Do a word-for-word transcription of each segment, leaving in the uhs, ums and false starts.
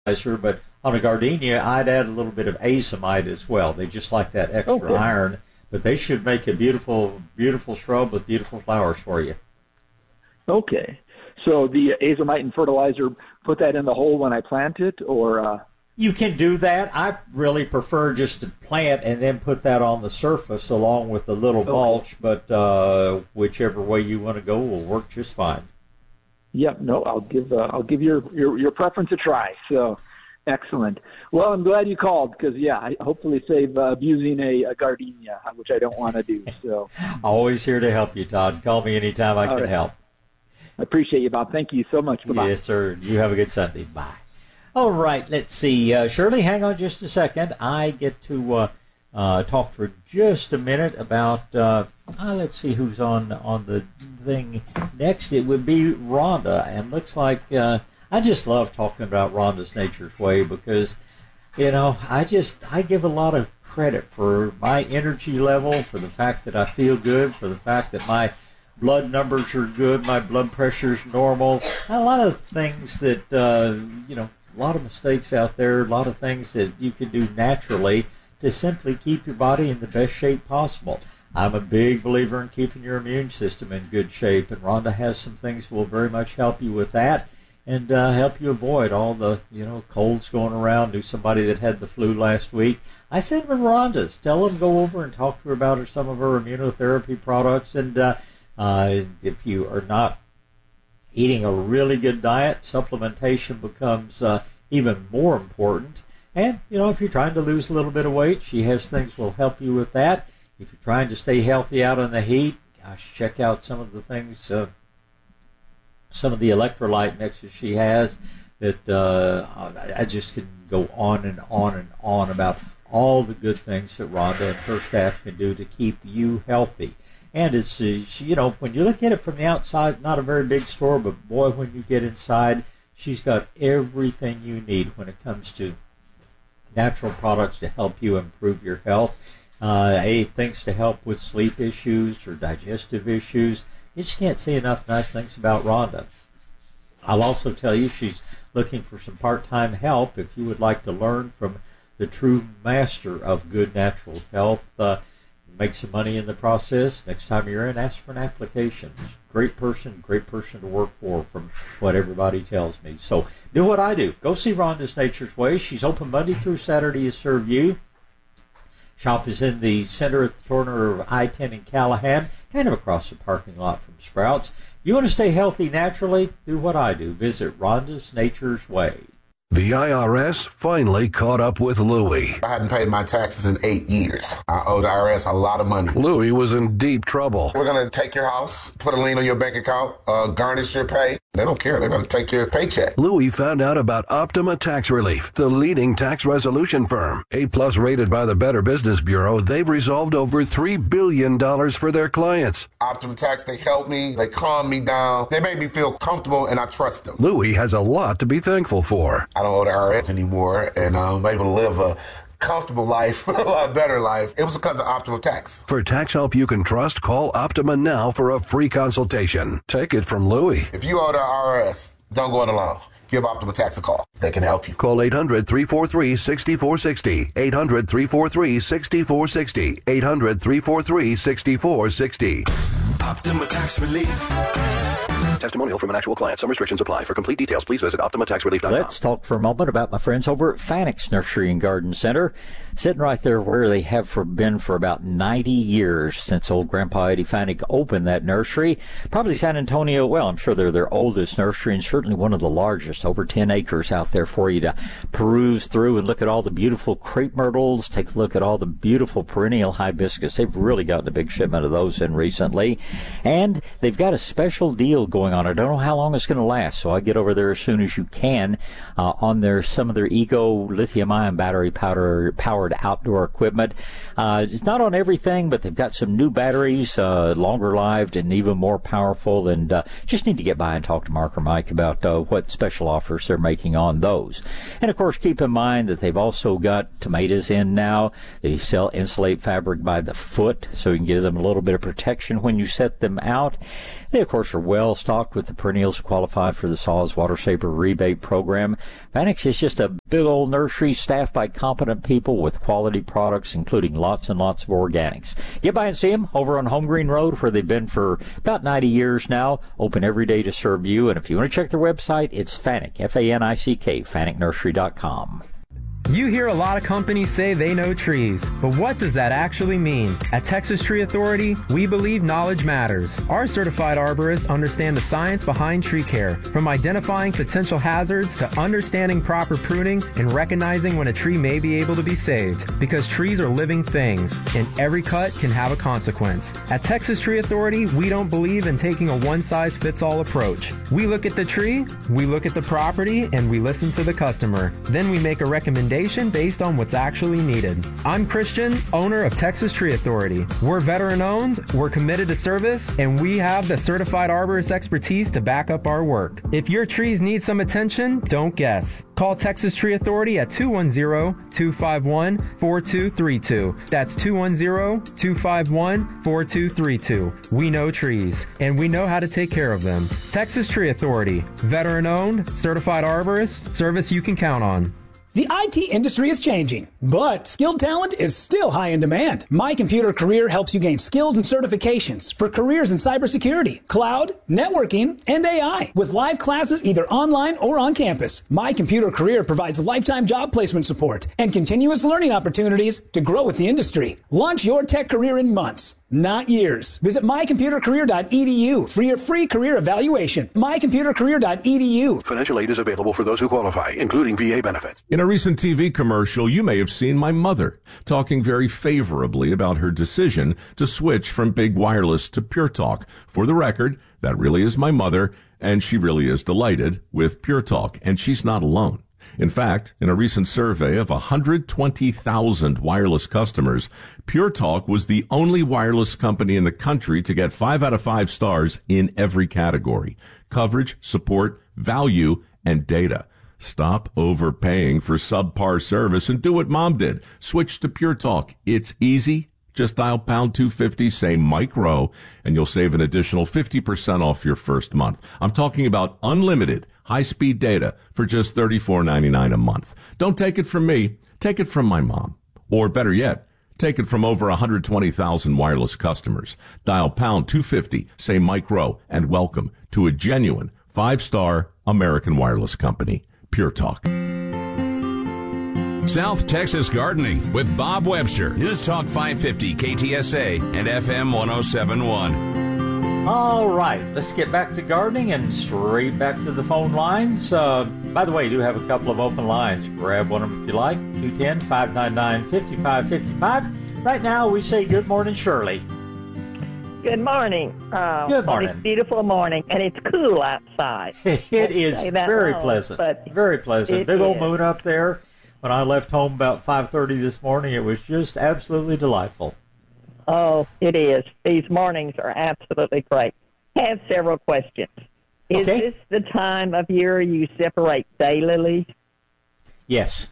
but on a gardenia, I'd add a little bit of azomite as well. They just like that extra Okay. iron, but they should make a beautiful, beautiful shrub with beautiful flowers for you. Okay. So the azomite and fertilizer, put that in the hole when I plant it, or? Uh... You can do that. I really prefer just to plant and then put that on the surface along with a little Okay. mulch, but uh, whichever way you want to go will work just fine. Yep. No, I'll give uh, I'll give your, your your preference a try. So, excellent. Well, I'm glad you called because yeah, I hopefully save uh, abusing a, a gardenia, which I don't want to do. So, Always here to help you, Todd. Call me anytime I All can right. help. I appreciate you, Bob. Thank you so much. Bye-bye. Yes, sir. You have a good Sunday. Bye. All right, let's see. Uh, Shirley, hang on just a second. I get to uh, uh, talk for just a minute about, uh, uh, let's see who's on on the thing next. It would be Rhonda, and looks like uh, I just love talking about Rhonda's Nature's Way because, you know, I just, I give a lot of credit for my energy level, for the fact that I feel good, for the fact that my blood numbers are good, my blood pressure's normal. A lot of things that, uh, you know, a lot of mistakes out there, a lot of things that you can do naturally to simply keep your body in the best shape possible. I'm a big believer in keeping your immune system in good shape, and Rhonda has some things that will very much help you with that and uh, help you avoid all the, you know, colds going around. Knew somebody that had the flu last week. I sent them to Rhonda's. Tell them to go over and talk to her about her, some of her immunotherapy products, and uh, uh, if you are not eating a really good diet, supplementation becomes uh, even more important. And, you know, if you're trying to lose a little bit of weight, she has things that will help you with that. If you're trying to stay healthy out in the heat, gosh, check out some of the things, uh, some of the electrolyte mixes she has that uh, I just can go on and on and on about all the good things that Rhonda and her staff can do to keep you healthy. And it's, uh, she, you know, when you look at it from the outside, not a very big store, but boy, when you get inside, she's got everything you need when it comes to natural products to help you improve your health. Uh, a things to help with sleep issues or digestive issues. You just can't say enough nice things about Rhonda. I'll also tell you she's looking for some part-time help if you would like to learn from the true master of good natural health. Uh, make some money in the process. Next time you're in, ask for an application. Great person, great person to work for from what everybody tells me. So do what I do. Go see Rhonda's Nature's Way. She's open Monday through Saturday to serve you. Shop is in the center at the corner of I ten and Callahan, kind of across the parking lot from Sprouts. You want to stay healthy naturally? Do what I do. Visit Rhonda's Nature's Way. The I R S finally caught up with Louie. I hadn't paid my taxes in eight years. I owed the I R S a lot of money. Louie was in deep trouble. We're going to take your house, put a lien on your bank account, uh, garnish your pay. They don't care. They're going to take your paycheck. Louie found out about Optima Tax Relief, the leading tax resolution firm. A-plus rated by the Better Business Bureau, they've resolved over three billion dollars for their clients. Optima Tax, they helped me. They calmed me down. They made me feel comfortable, and I trust them. Louie has a lot to be thankful for. I don't owe the I R S anymore, and I'm able to live a comfortable life, a lot better life. It was because of Optima Tax. For tax help you can trust, call Optima now for a free consultation. Take it from Louie. If you owe the I R S, don't go it alone. Give Optima Tax a call. They can help you. Call eight hundred, three four three, six four six zero. eight hundred, three four three, six four six zero. eight hundred, three four three, six four six zero. Optima Tax Relief. Testimonial from an actual client. Some restrictions apply. For complete details, please visit optima tax relief dot com. Let's talk for a moment about my friends over at Fanix Nursery and Garden Center, sitting right there where they have for, been for about ninety years since old Grandpa Eddie Fanek opened that nursery. Probably San Antonio, well, I'm sure they're their oldest nursery and certainly one of the largest, over ten acres out there for you to peruse through and look at all the beautiful crepe myrtles, take a look at all the beautiful perennial hibiscus. They've really gotten a big shipment of those in recently. And they've got a special deal going on. I don't know how long it's going to last, so I get over there as soon as you can uh, on their some of their Ego lithium-ion battery powder powered outdoor equipment. Uh, it's not on everything, but they've got some new batteries, uh, longer-lived and even more powerful. And uh, just need to get by and talk to Mark or Mike about uh, what special offers they're making on those. And of course, keep in mind that they've also got tomatoes in now. They sell insulate fabric by the foot, so you can give them a little bit of protection when you sell set them out. They, of course, are well stocked with the perennials to qualify for the Saw's Water Saver rebate program. Fanick's is just a big old nursery staffed by competent people with quality products, including lots and lots of organics. Get by and see them over on Home Green Road, where they've been for about ninety years now, open every day to serve you. And if you want to check their website, it's Fanick, F A N I C K, fanick nursery dot com. You hear a lot of companies say they know trees, but what does that actually mean? At Texas Tree Authority, we believe knowledge matters. Our certified arborists understand the science behind tree care, from identifying potential hazards to understanding proper pruning and recognizing when a tree may be able to be saved. Because trees are living things, and every cut can have a consequence. At Texas Tree Authority, we don't believe in taking a one-size-fits-all approach. We look at the tree, we look at the property, and we listen to the customer. Then we make a recommendation based on what's actually needed. I'm Christian, owner of Texas Tree Authority. We're veteran-owned, we're committed to service, and we have the certified arborist expertise to back up our work. If your trees need some attention, don't guess. Call Texas Tree Authority at two one zero, two five one, four two three two. That's two one zero, two five one, four two three two. We know trees, and we know how to take care of them. Texas Tree Authority, veteran-owned, certified arborist, service you can count on. The I T industry is changing, but skilled talent is still high in demand. My Computer Career helps you gain skills and certifications for careers in cybersecurity, cloud, networking, and A I. With live classes either online or on campus, My Computer Career provides lifetime job placement support and continuous learning opportunities to grow with the industry. Launch your tech career in months, not years. Visit my computer career dot e d u for your free career evaluation. my computer career dot e d u. Financial aid is available for those who qualify, including V A benefits. In a recent T V commercial, you may have seen my mother talking very favorably about her decision to switch from Big Wireless to Pure Talk. For the record, that really is my mother, and she really is delighted with Pure Talk, and she's not alone. In fact, in a recent survey of one hundred twenty thousand wireless customers, Pure Talk was the only wireless company in the country to get five out of five stars in every category: coverage, support, value, and data. Stop overpaying for subpar service and do what Mom did. Switch to Pure Talk. It's easy. Just dial pound two fifty, say Mike Rowe, and you'll save an additional fifty percent off your first month. I'm talking about unlimited high-speed data for just thirty-four ninety-nine a month. Don't take it from me. Take it from my mom. Or better yet, take it from over one hundred twenty thousand wireless customers. Dial pound two fifty, say Mike Rowe, and welcome to a genuine five-star American wireless company. Pure Talk. South Texas Gardening with Bob Webster. News Talk five fifty K T S A and F M one oh seven point one. All right, let's get back to gardening and straight back to the phone lines. Uh, by the way, I do have a couple of open lines. Grab one of them if you like. two one zero, five nine nine, five five five five. Right now, we say good morning, Shirley. Good morning. Uh, Good morning. It's a beautiful morning, and it's cool outside. It is very long, pleasant. but Very pleasant. it Big old is. moon up there. When I left home about five thirty this morning, it was just absolutely delightful. Oh, it is. These mornings are absolutely great. I have several questions. Is Okay. this the time of year you separate daylilies? Yes.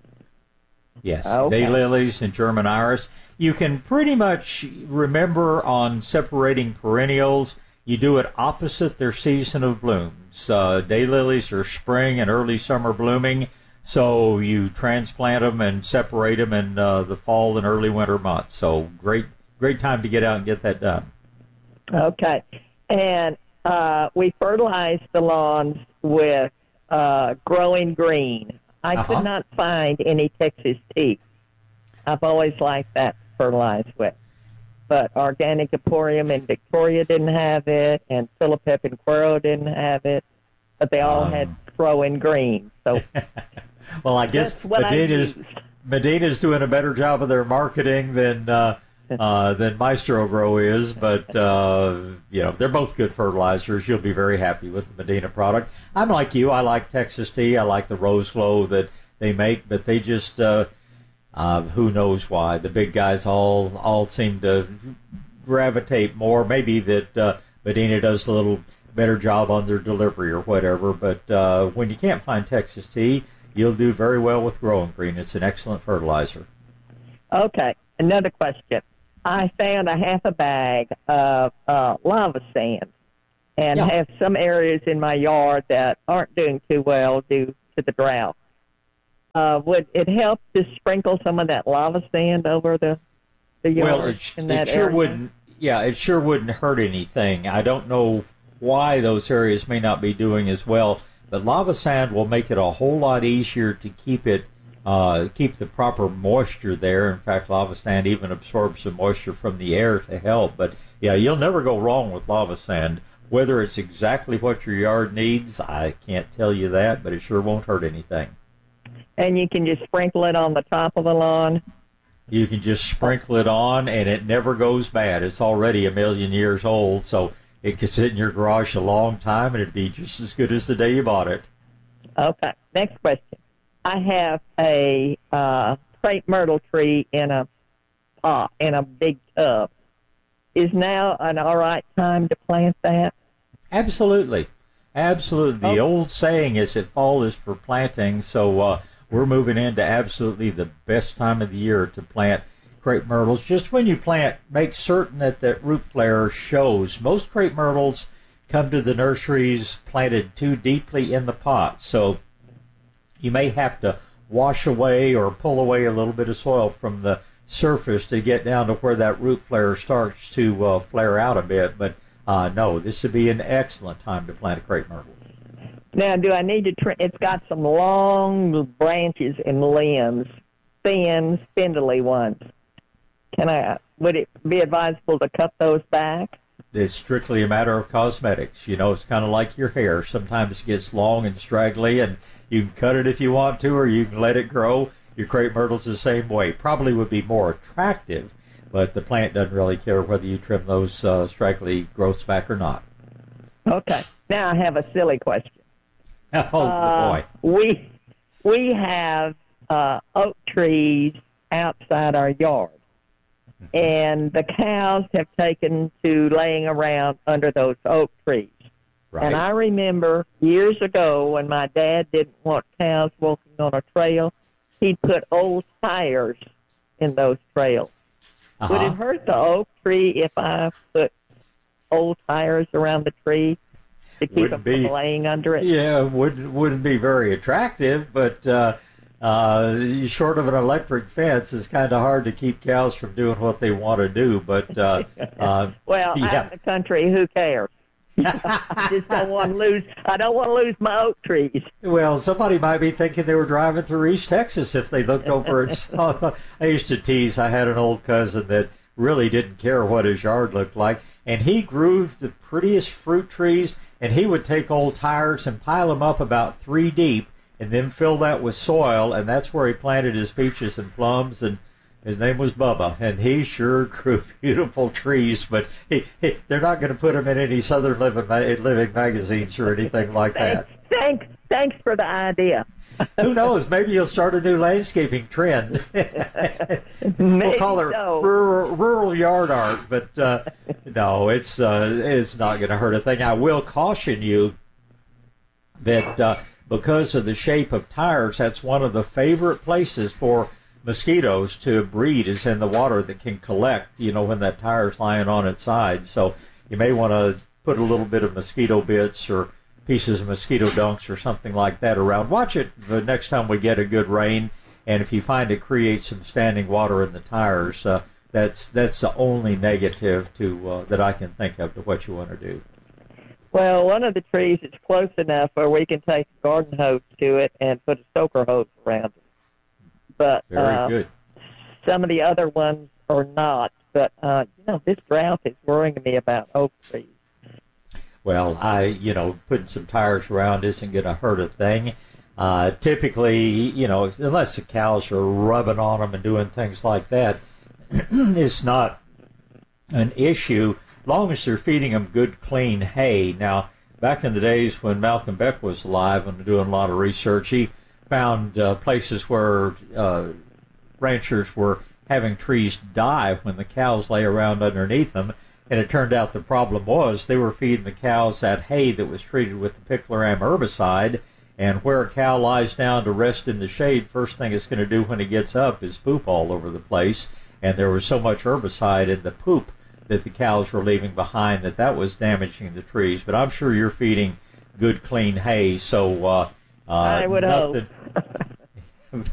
Yes. Okay. Daylilies and German iris. You can pretty much remember on separating perennials, you do it opposite their season of blooms. Uh, daylilies are spring and early summer blooming, so you transplant them and separate them in uh, the fall and early winter months. So great, great time to get out and get that done. Okay. And uh, we fertilize the lawns with uh, Growing Green. I Uh-huh. could not find any Texas tea. I've always liked that to fertilize with. But Organic Emporium in Victoria didn't have it, and Philipep and Cuero didn't have it, but they all Um. had Growing Green. So Well, I guess That's what I Medina's, used. Medina's doing a better job of their marketing than uh, uh, than Maestro Grow is, but uh, you know they're both good fertilizers. You'll be very happy with the Medina product. I'm like you. I like Texas tea. I like the Rose Glow that they make, but they just uh, uh, who knows why the big guys all all seem to gravitate more. Maybe that uh, Medina does a little better job on their delivery or whatever. But uh, when you can't find Texas tea, you'll do very well with Growing Green. It's an excellent fertilizer. Okay, another question. I found a half a bag of uh, lava sand and Yeah. have some areas in my yard that aren't doing too well due to the drought. Uh, would it help to sprinkle some of that lava sand over the, the yard Well, it, in it that sure area? wouldn't. Yeah, it sure wouldn't hurt anything. I don't know why those areas may not be doing as well, but lava sand will make it a whole lot easier to keep it, uh, keep the proper moisture there. In fact, lava sand even absorbs some moisture from the air to help. But yeah, you'll never go wrong with lava sand. Whether it's exactly what your yard needs, I can't tell you that, but it sure won't hurt anything. And you can just sprinkle it on the top of the lawn? You can just sprinkle it on, and it never goes bad. It's already a million years old, so it could sit in your garage a long time, and it'd be just as good as the day you bought it. Okay. Next question. I have a uh, crepe myrtle tree in a pot, in a big tub. Is now an all right time to plant that? Absolutely. Absolutely. The Oh. old saying is that fall is for planting, so uh, we're moving into absolutely the best time of the year to plant crepe myrtles. Just when you plant, make certain that that root flare shows. Most crepe myrtles come to the nurseries planted too deeply in the pot, so you may have to wash away or pull away a little bit of soil from the surface to get down to where that root flare starts to uh, flare out a bit. But uh, no, this would be an excellent time to plant a crepe myrtle. Now, do I need to trim? It's got some long branches and limbs, thin, spindly ones. Can I? Would it be advisable to cut those back? It's strictly a matter of cosmetics. You know, it's kind of like your hair. Sometimes it gets long and straggly, and you can cut it if you want to, or you can let it grow. Your crepe myrtle's the same way. Probably would be more attractive, but the plant doesn't really care whether you trim those uh, straggly growths back or not. Okay. Now I have a silly question. Oh, Uh, boy. We we have uh, oak trees outside our yard, and the cows have taken to laying around under those oak trees. Right. And I remember years ago when my dad didn't want cows walking on a trail, he'd put old tires in those trails. Uh-huh. Would it hurt the oak tree if I put old tires around the tree to keep Wouldn't them be- from laying under it? Yeah, wouldn't wouldn't be very attractive, but uh, uh, short of an electric fence, it's kind of hard to keep cows from doing what they want to do. But uh, uh, Well, yeah. out in the country, who cares? I just don't want to lose. I don't want to lose my oak trees. Well, somebody might be thinking they were driving through East Texas if they looked over and saw. The, I used to tease. I had an old cousin that really didn't care what his yard looked like, and he grew the prettiest fruit trees. And he would take old tires and pile them up about three deep, and then fill that with soil, and that's where he planted his peaches and plums. And his name was Bubba, and he sure grew beautiful trees. But he, he, they're not going to put him in any Southern Living, Living magazines or anything like that. Thanks, thanks for the idea. Who knows? Maybe you'll start a new landscaping trend. We'll call it so. rural, rural yard art. But uh, no, it's uh, it's not going to hurt a thing. I will caution you that uh, because of the shape of tires, that's one of the favorite places for mosquitoes to breed is in the water that can collect, you know, when that tire's lying on its side. So you may want to put a little bit of mosquito bits or pieces of mosquito dunks or something like that around. Watch it the next time we get a good rain, and if you find it creates some standing water in the tires, uh, that's that's the only negative to uh, that I can think of to what you want to do. Well, one of the trees is close enough where we can take a garden hose to it and put a soaker hose around it. But Very uh, good. some of the other ones are not. But, uh, you know, this drought is worrying me about oak trees. Well, I, you know, putting some tires around isn't going to hurt a thing. Uh, typically, you know, unless the cows are rubbing on them and doing things like that, it's not an issue as long as they're feeding them good, clean hay. Now, back in the days when Malcolm Beck was alive and doing a lot of research, he found uh, places where uh, ranchers were having trees die when the cows lay around underneath them. And it turned out the problem was they were feeding the cows that hay that was treated with the picloram herbicide, and where a cow lies down to rest in the shade, first thing it's going to do when it gets up is poop all over the place. and there was so much herbicide in the poop that the cows were leaving behind that that was damaging the trees. But I'm sure you're feeding good, clean hay, so uh, uh, I would nothing, hope.